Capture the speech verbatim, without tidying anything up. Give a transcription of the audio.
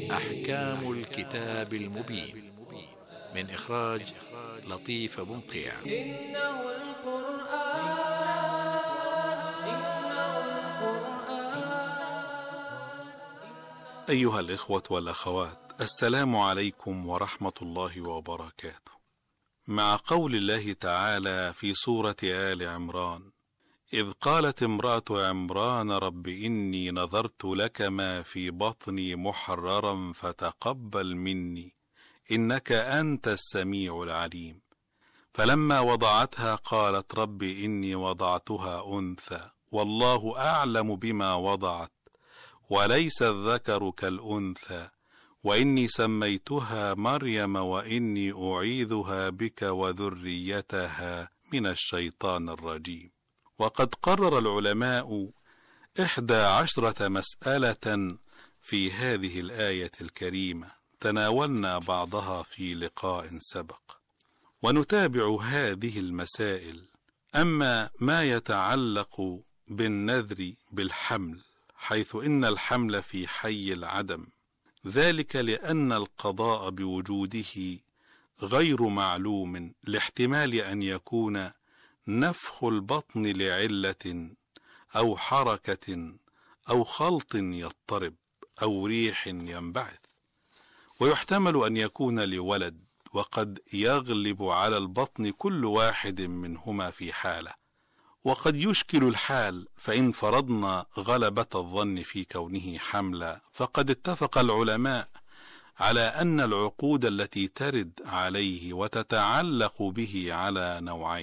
أحكام الكتاب المبين من إخراج لطيف بنقيع. إنه القرآن إنه القرآن. أيها الإخوة والأخوات، السلام عليكم ورحمة الله وبركاته. مع قول الله تعالى في سورة آل عمران: إذ قالت امرأة عمران رب إني نذرت لك ما في بطني محررا فتقبل مني إنك أنت السميع العليم. فلما وضعتها قالت رب إني وضعتها أنثى والله أعلم بما وضعت وليس الذكر كالأنثى وإني سميتها مريم وإني أعيذها بك وذريتها من الشيطان الرجيم. وقد قرر العلماء إحدى عشرة مسألة في هذه الآية الكريمة، تناولنا بعضها في لقاء سبق، ونتابع هذه المسائل. أما ما يتعلق بالنذر بالحمل، حيث إن الحمل في حي العدم، ذلك لأن القضاء بوجوده غير معلوم لاحتمال أن يكون نفخ البطن لعلة أو حركة أو خلط يضطرب أو ريح ينبعث، ويحتمل أن يكون لولد، وقد يغلب على البطن كل واحد منهما في حالة، وقد يشكل الحال. فإن فرضنا غلبة الظن في كونه حملا، فقد اتفق العلماء على أن العقود التي ترد عليه وتتعلق به على نوعين: